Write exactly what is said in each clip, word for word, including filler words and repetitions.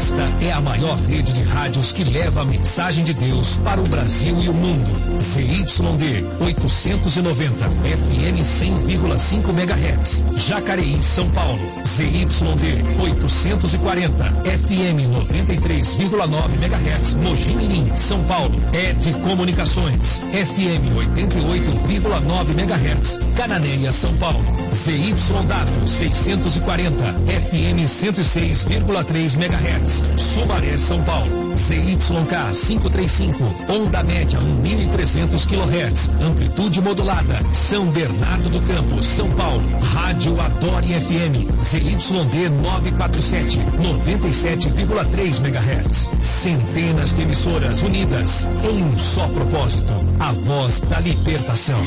Esta é a maior rede de rádios que leva a mensagem de Deus para o Brasil e o mundo. Z Y D oitocentos e noventa, F M cem vírgula cinco megahertz. Jacareí, São Paulo. Z Y D oitocentos e quarenta, F M noventa e três vírgula nove megahertz. Mogi Mirim, São Paulo. É de Comunicações. F M oitenta e oito vírgula nove megahertz. Cananéia, São Paulo. Z Y W seiscentos e quarenta, F M cento e seis vírgula três megahertz. Sumaré, São Paulo. Z Y K quinhentos e trinta e cinco, onda média mil e trezentos quilohertz, amplitude modulada. São Bernardo do Campo, São Paulo. Rádio Adore F M, Z Y D novecentos e quarenta e sete, noventa e sete vírgula três megahertz. Centenas de emissoras unidas em um só propósito: a voz da libertação.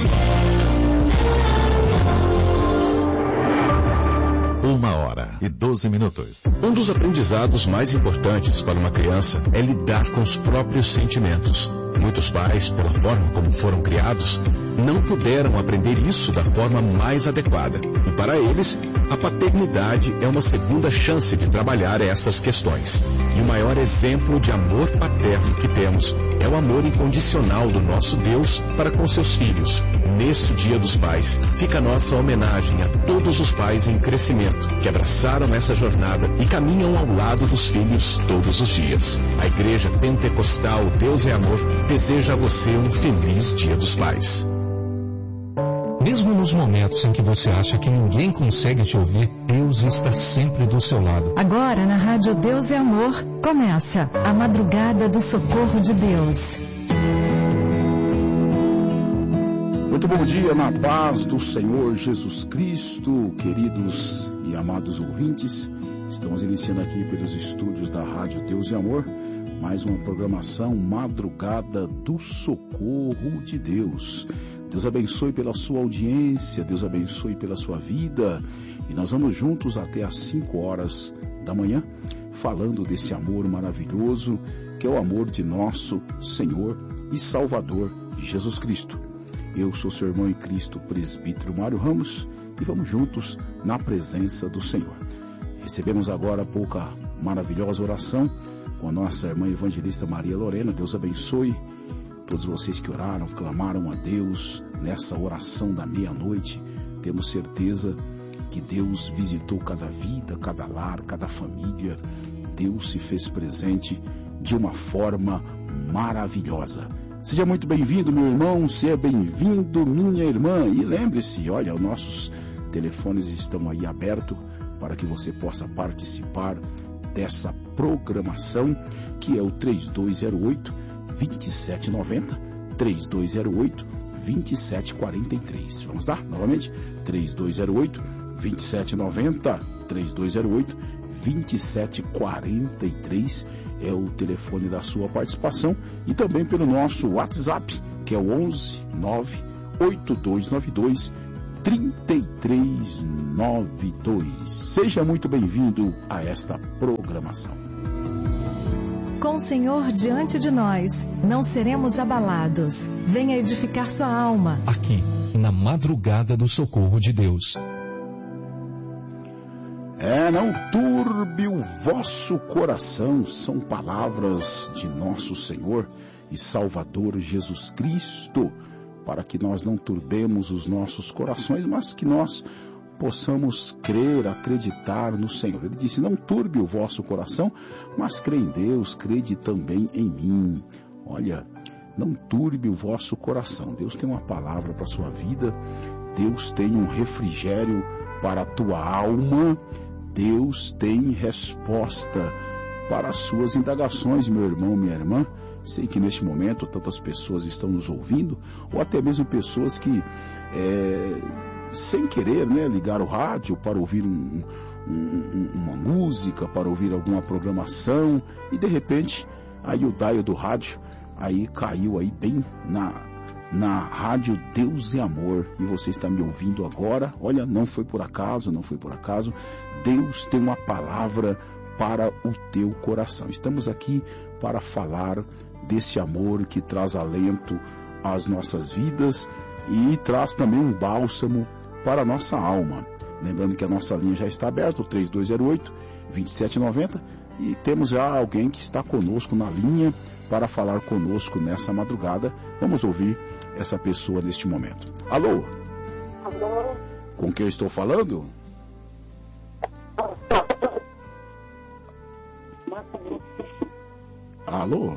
Uma hora e doze minutos. Um dos aprendizados mais importantes para uma criança é lidar com os próprios sentimentos. Muitos pais, pela forma como foram criados, não puderam aprender isso da forma mais adequada. E para eles, a paternidade é uma segunda chance de trabalhar essas questões. E o maior exemplo de amor paterno que temos é o amor incondicional do nosso Deus para com seus filhos. Neste Dia dos Pais, fica a nossa homenagem a todos os pais em crescimento, que abraçaram essa jornada e caminham ao lado dos filhos todos os dias. A Igreja Pentecostal Deus é Amor deseja a você um feliz Dia dos Pais. Mesmo nos momentos em que você acha que ninguém consegue te ouvir, Deus está sempre do seu lado. Agora na Rádio Deus é Amor, começa a Madrugada do Socorro de Deus. Muito bom dia, na paz do Senhor Jesus Cristo, queridos e amados ouvintes. Estamos iniciando aqui pelos estúdios da Rádio Deus e Amor mais uma programação Madrugada do Socorro de Deus. Deus abençoe pela sua audiência, Deus abençoe pela sua vida. E nós vamos juntos até às cinco horas da manhã, falando desse amor maravilhoso, que é o amor de nosso Senhor e Salvador Jesus Cristo. Eu sou seu irmão em Cristo, presbítero Mário Ramos, e vamos juntos na presença do Senhor. Recebemos agora há pouco a maravilhosa oração com a nossa irmã evangelista Maria Lorena. Deus abençoe todos vocês que oraram, clamaram a Deus nessa oração da meia-noite. Temos certeza que Deus visitou cada vida, cada lar, cada família. Deus se fez presente de uma forma maravilhosa. Seja muito bem-vindo, meu irmão, seja bem-vindo, minha irmã. E lembre-se, olha, os nossos telefones estão aí abertos para que você possa participar dessa programação, que é o três dois zero oito, dois sete nove zero, três dois zero oito, dois sete quatro três. Vamos lá, novamente, três dois zero oito, dois sete nove zero, três dois zero oito, dois sete quatro três é o telefone da sua participação, e também pelo nosso WhatsApp, que é o onze nove oito dois nove dois três três nove dois. Seja muito bem-vindo a esta programação. Com o Senhor diante de nós, não seremos abalados. Venha edificar sua alma. Aqui, na Madrugada do Socorro de Deus. É, não turbe o vosso coração, são palavras de nosso Senhor e Salvador Jesus Cristo, para que nós não turbemos os nossos corações, mas que nós possamos crer, acreditar no Senhor. Ele disse, não turbe o vosso coração, mas crê em Deus, crede também em mim. Olha, não turbe o vosso coração. Deus tem uma palavra para a sua vida, Deus tem um refrigério para a tua alma, Deus tem resposta para as suas indagações, meu irmão, minha irmã. Sei que neste momento tantas pessoas estão nos ouvindo, ou até mesmo pessoas que, é, sem querer, né, ligaram o rádio para ouvir um, um, uma música, para ouvir alguma programação, e de repente, aí o dial do rádio, aí caiu aí bem na... na Rádio Deus é Amor, e você está me ouvindo agora. Olha, não foi por acaso, não foi por acaso. Deus tem uma palavra para o teu coração. Estamos aqui para falar desse amor que traz alento às nossas vidas e traz também um bálsamo para a nossa alma. Lembrando que a nossa linha já está aberta, o três dois zero oito, vinte e sete noventa. E temos já alguém que está conosco na linha para falar conosco nessa madrugada. Vamos ouvir essa pessoa neste momento. Alô? Alô? Com quem eu estou falando? Alô?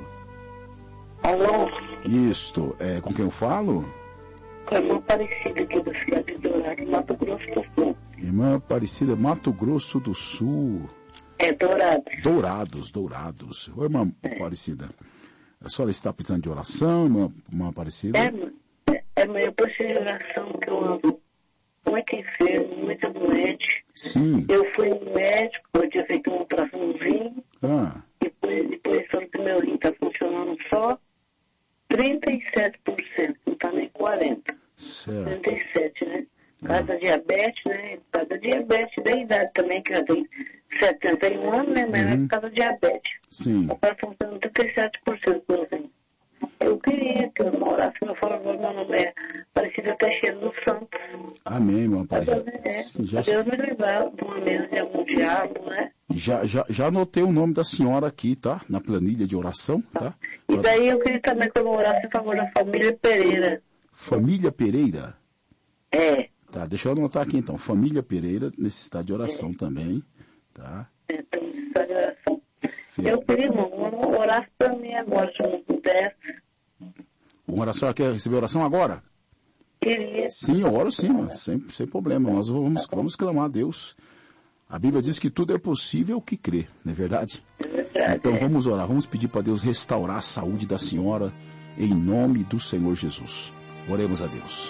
Alô? Isto, é com quem eu falo? Com a irmã Aparecida aqui da cidade de Dourado, Mato Grosso do Sul. Irmã Aparecida, Mato Grosso do Sul. É, Dourados. Dourados, Dourados. Ô, irmã é. Aparecida, a senhora está precisando de oração, irmã, irmã Aparecida? É, é, é, mas eu preciso de oração, que eu ando muito enfermo, muito doente. Sim. Eu fui no médico, eu tinha feito um ultrassomzinho. Ah. Depois, depois falou que meu rim está funcionando só trinta e sete por cento, não está nem quarenta por cento. Certo. trinta e sete por cento, né? Por causa da diabetes, né? Por causa da diabetes, da idade também, que já tem setenta e um anos, né? Mas uhum. é por causa da diabetes. Sim. Está funcionando trinta e sete por cento por cento. Eu queria que eu morasse no favor, meu nome é Aparecida Teixeira dos Santos. Amém, irmão Aparecida. É, Sim, já... Deus me livrar de uma mesa de algum diabo, né? Já, já, já anotei o nome da senhora aqui, tá? Na planilha de oração, tá? E daí eu queria também que eu morasse em favor da família Pereira. Família Pereira? É. Tá, deixa eu anotar aqui então. Família Pereira, necessidade de oração é. também, tá? É, tem necessidade de oração. Sim. Eu queria, irmão, orar para mim agora, se eu não pudesse. Uma oração, quer receber oração agora? Queria. Sim, eu oro sim, mas sem, sem problema. Nós vamos, vamos clamar a Deus. A Bíblia diz que tudo é possível que crê, não é verdade? É verdade. Então vamos orar, vamos pedir para Deus restaurar a saúde da senhora em nome do Senhor Jesus. Oremos a Deus.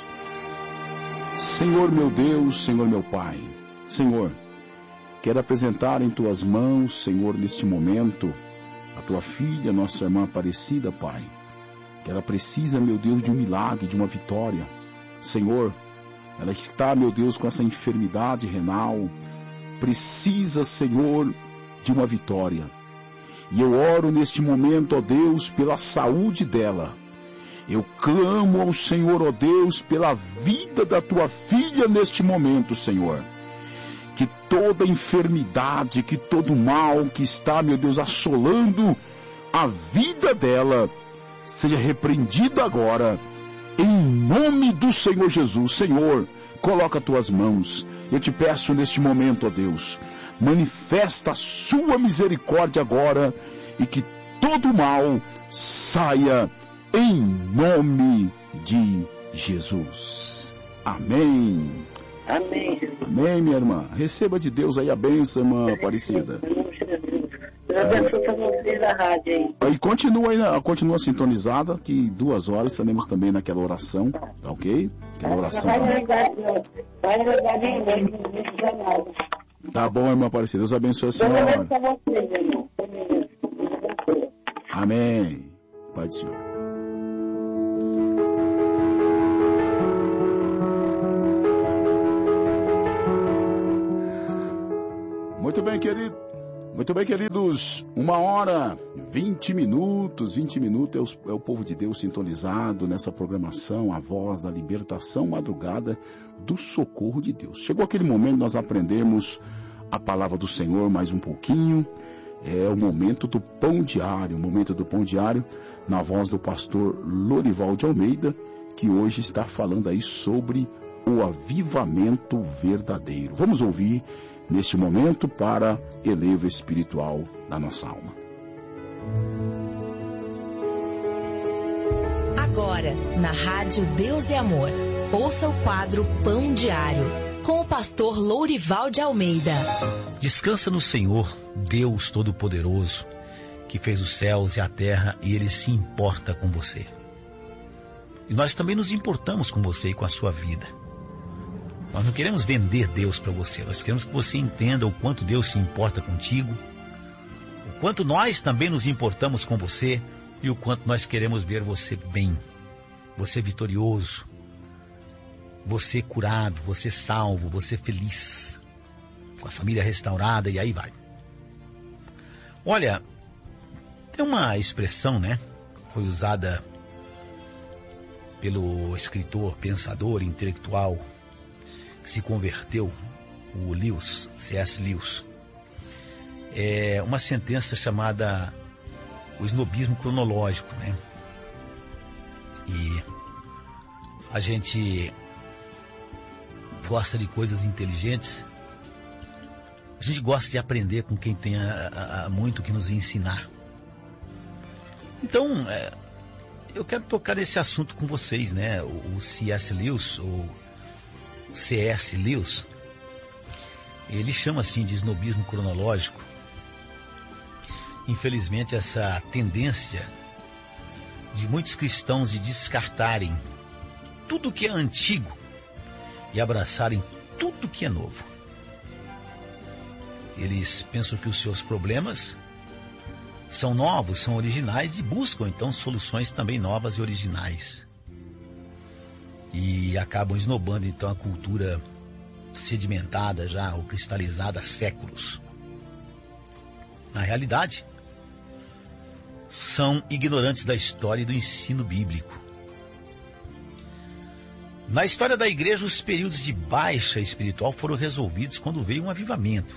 Senhor meu Deus, Senhor meu Pai, Senhor, quero apresentar em Tuas mãos, Senhor, neste momento, a Tua filha, nossa irmã Aparecida, Pai, que ela precisa, meu Deus, de um milagre, de uma vitória. Senhor, ela está, meu Deus, com essa enfermidade renal, precisa, Senhor, de uma vitória. E eu oro neste momento, ó Deus, pela saúde dela. Eu clamo ao Senhor, ó Deus, pela vida da tua filha neste momento, Senhor. Que toda enfermidade, que todo mal que está, meu Deus, assolando a vida dela, seja repreendido agora, em nome do Senhor Jesus. Senhor, coloca as tuas mãos. Eu te peço neste momento, ó Deus, manifesta a sua misericórdia agora e que todo mal saia em nome de Jesus. Amém. Amém. Amém, minha irmã. Receba de Deus aí a bênção, irmã Aparecida. Em nome de Jesus. Deus abençoe a você da rádio aí. E continua aí, continua sintonizada, que duas horas estaremos também naquela oração, tá ok? Aquela oração. Vai ligar, vai ligar de inglês, não precisa nada. Tá bom, irmã Aparecida. Deus abençoe a senhora. Deus abençoe você, irmão. Amém. Pai do Senhor. Muito bem, querido. Muito bem, queridos. Uma hora, vinte minutos, vinte minutos é o, é o povo de Deus sintonizado nessa programação, a voz da libertação madrugada do socorro de Deus. Chegou aquele momento de nós aprendermos a palavra do Senhor mais um pouquinho. É o momento do pão diário, o momento do pão diário, na voz do pastor Lorival de Almeida, que hoje está falando aí sobre o avivamento verdadeiro. Vamos ouvir neste momento para elevo espiritual da nossa alma. Agora, na Rádio Deus e Amor, ouça o quadro Pão Diário, com o pastor Lourival de Almeida. Descansa no Senhor, Deus Todo-Poderoso, que fez os céus e a terra, e Ele se importa com você. E nós também nos importamos com você e com a sua vida. Nós não queremos vender Deus para você, nós queremos que você entenda o quanto Deus se importa contigo, o quanto nós também nos importamos com você e o quanto nós queremos ver você bem, você vitorioso, você curado, você salvo, você feliz, com a família restaurada e aí vai. Olha, tem uma expressão, né, foi usada pelo escritor, pensador, intelectual, que se converteu, o Lewis, C S Lewis. é uma sentença chamada o snobismo cronológico, né? E a gente gosta de coisas inteligentes, a gente gosta de aprender com quem tem a, a, a muito que nos ensinar. Então, é, eu quero tocar nesse assunto com vocês, né? O, o C S Lewis, ou C S Lewis, ele chama assim de snobismo cronológico. Infelizmente, essa tendência de muitos cristãos de descartarem tudo que é antigo e abraçarem tudo que é novo. Eles pensam que os seus problemas são novos, são originais e buscam então soluções também novas e originais. E acabam esnobando então a cultura sedimentada já, ou cristalizada há séculos. Na realidade, são ignorantes da história e do ensino bíblico. Na história da igreja, os períodos de baixa espiritual foram resolvidos quando veio um avivamento.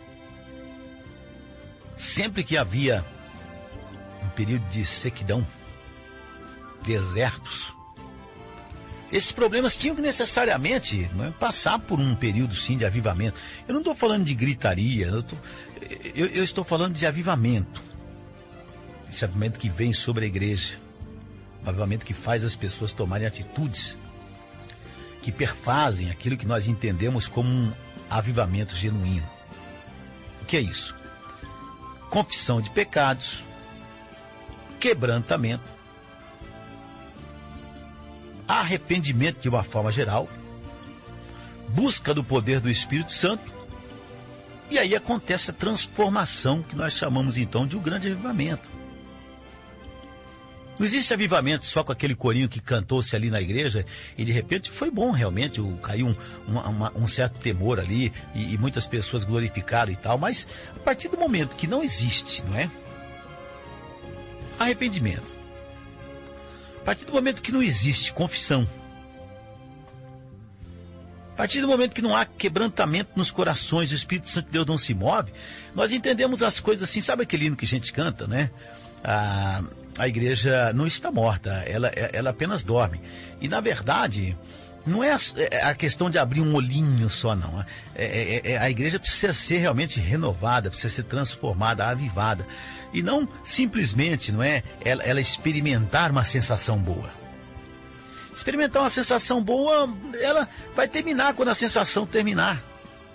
Sempre que havia um período de sequidão, desertos, esses problemas tinham que necessariamente, não é, passar por um período sim de avivamento. Eu não estou falando de gritaria, eu, tô, eu, eu estou falando de avivamento. Esse avivamento que vem sobre a igreja, um avivamento que faz as pessoas tomarem atitudes que perfazem aquilo que nós entendemos como um avivamento genuíno. O que é isso? Confissão de pecados, quebrantamento, arrependimento de uma forma geral, busca do poder do Espírito Santo, e aí acontece a transformação que nós chamamos então de um grande avivamento. Não existe avivamento só com aquele corinho que cantou-se ali na igreja e de repente foi bom realmente, caiu um, uma, um certo temor ali e, e muitas pessoas glorificaram e tal, mas a partir do momento que não existe, não é? Arrependimento. A partir do momento que não existe confissão, a partir do momento que não há quebrantamento nos corações, o Espírito Santo de Deus não se move, nós entendemos as coisas assim, sabe aquele hino que a gente canta, né? A, a igreja não está morta, ela, ela apenas dorme. E na verdade, não é a, é a questão de abrir um olhinho só não. É, é, é, a igreja precisa ser realmente renovada, precisa ser transformada, avivada. E não simplesmente, não é, ela, ela experimentar uma sensação boa. Experimentar uma sensação boa, ela vai terminar quando a sensação terminar.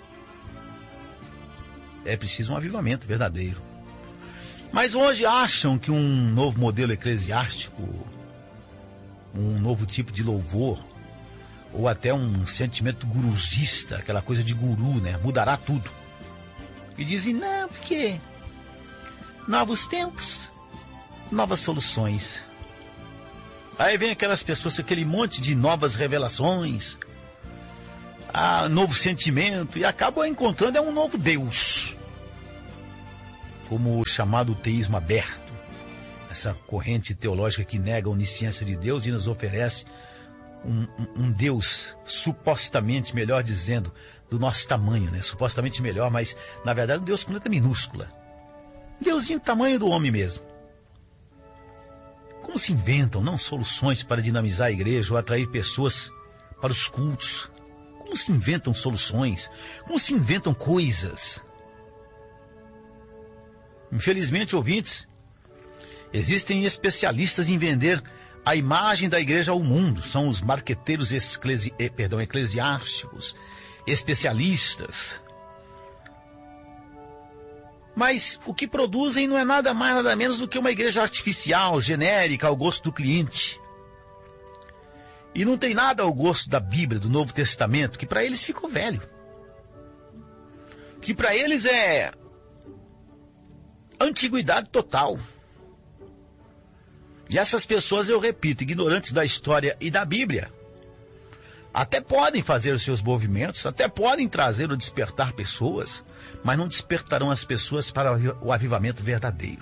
É preciso um avivamento verdadeiro. Mas hoje acham que um novo modelo eclesiástico, um novo tipo de louvor, ou até um sentimento guruzista, aquela coisa de guru, né, mudará tudo. E dizem, não, porque novos tempos, novas soluções. Aí vem aquelas pessoas com aquele monte de novas revelações, ah, novo sentimento, e acabam encontrando é um novo Deus. Como o chamado teísmo aberto, essa corrente teológica que nega a onisciência de Deus e nos oferece um, um, um Deus supostamente, melhor dizendo, do nosso tamanho, né? Supostamente melhor, mas na verdade um Deus com letra minúscula. Um Deusinho tamanho do homem mesmo. Como se inventam, não soluções para dinamizar a igreja ou atrair pessoas para os cultos? Como se inventam soluções? Como se inventam coisas? Infelizmente, ouvintes, existem especialistas em vender a imagem da igreja ao mundo. São os marqueteiros esclesi... eh, perdão, eclesiásticos, especialistas. Mas o que produzem não é nada mais, nada menos do que uma igreja artificial, genérica, ao gosto do cliente. E não tem nada ao gosto da Bíblia, do Novo Testamento, que para eles ficou velho. Que para eles é antiguidade total. E essas pessoas, eu repito, ignorantes da história e da Bíblia, até podem fazer os seus movimentos, até podem trazer ou despertar pessoas, mas não despertarão as pessoas para o avivamento verdadeiro.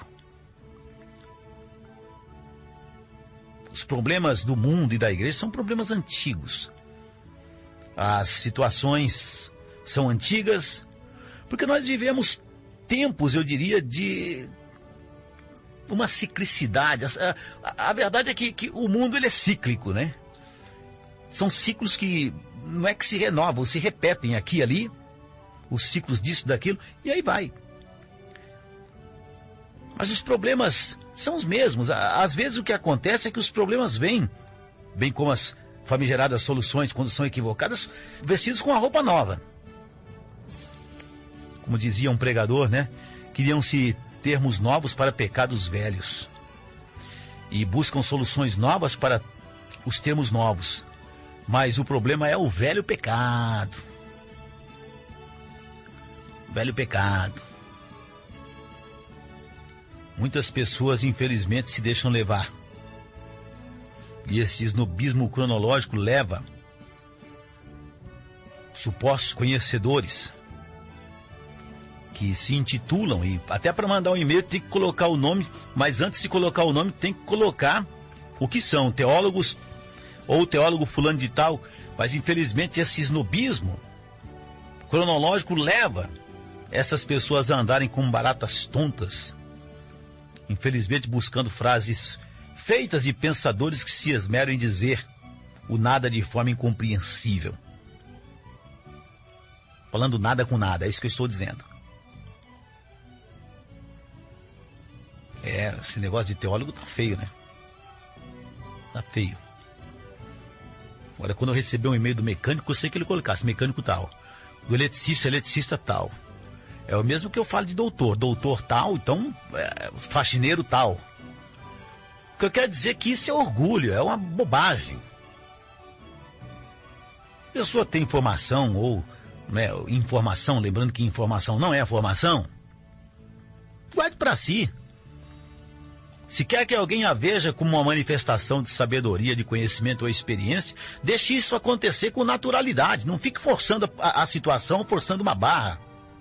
Os problemas do mundo e da igreja são problemas antigos. As situações são antigas, porque nós vivemos tempos, eu diria, de uma ciclicidade. A, a, a verdade é que, que o mundo ele é cíclico, né? São ciclos que não é que se renovam, se repetem aqui e ali, os ciclos disso, daquilo, e aí vai. Mas os problemas são os mesmos. Às vezes o que acontece é que os problemas vêm, bem como as famigeradas soluções, quando são equivocadas, vestidos com a roupa nova. Como dizia um pregador, né? Queriam-se termos novos para pecados velhos. E buscam soluções novas para os termos novos. Mas o problema é o velho pecado. O velho pecado. Muitas pessoas, infelizmente, se deixam levar. E esse snobismo cronológico leva supostos conhecedores que se intitulam, e até para mandar um e-mail tem que colocar o nome, mas antes de colocar o nome tem que colocar o que são, teólogos ou teólogo fulano de tal, mas infelizmente esse snobismo cronológico leva essas pessoas a andarem como baratas tontas, infelizmente buscando frases feitas de pensadores que se esmeram em dizer o nada de forma incompreensível. Falando nada com nada, é isso que eu estou dizendo. É, esse negócio de teólogo tá feio, né? Tá feio. Agora, quando eu receber um e-mail do mecânico, eu sei que ele colocasse mecânico tal. Do eletricista, eletricista tal. É o mesmo que eu falo de doutor. Doutor tal, então, é, faxineiro tal. O que eu quero dizer é que isso é orgulho, é uma bobagem. A pessoa tem informação ou né, informação, lembrando que informação não é formação, guarde para si. Se quer que alguém a veja como uma manifestação de sabedoria, de conhecimento ou experiência, deixe isso acontecer com naturalidade. Não fique forçando a, a situação, forçando uma barra.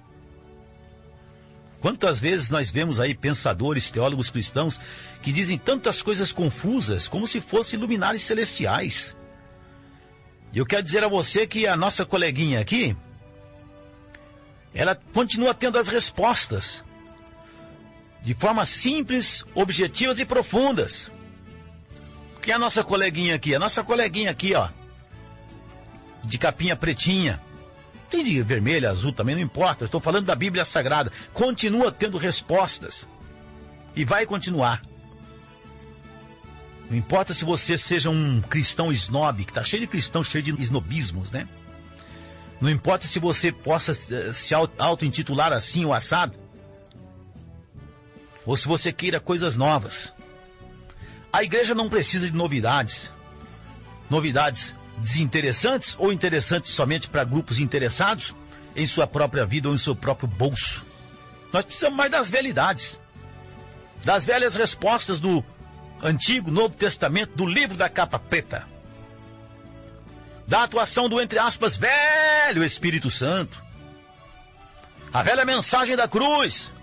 Quantas vezes nós vemos aí pensadores, teólogos cristãos, que dizem tantas coisas confusas, como se fossem luminares celestiais. E eu quero dizer a você que a nossa coleguinha aqui, ela continua tendo as respostas, de forma simples, objetivas e profundas. Que é a nossa coleguinha aqui? A nossa coleguinha aqui, ó, de capinha pretinha. Tem de vermelho, azul também, não importa. Estou falando da Bíblia Sagrada. Continua tendo respostas. E vai continuar. Não importa se você seja um cristão snob, que está cheio de cristãos, cheio de snobismos, né? Não importa se você possa se auto-intitular assim ou assado. Ou se você queira coisas novas. A igreja não precisa de novidades. Novidades desinteressantes ou interessantes somente para grupos interessados em sua própria vida ou em seu próprio bolso. Nós precisamos mais das velhidades. Das velhas respostas do Antigo, Novo Testamento, do livro da capa preta. Da atuação do, entre aspas, velho Espírito Santo. A velha mensagem da cruz.